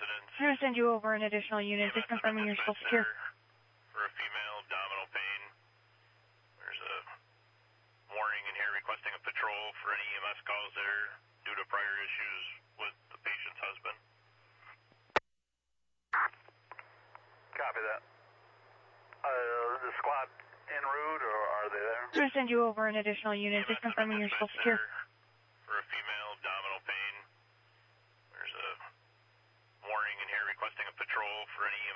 residence. I'm going to send you over an additional unit, just confirming you're still secure. For a female, abdominal pain. There's a warning in here requesting a patrol for any EMS calls there due to prior issues with the patient's husband. Copy that. The squad en route, or are they there? I'm going to send you over an additional unit, just confirming you're still secure. For a female, abdominal pain. There's a warning in here requesting a patrol for any EMS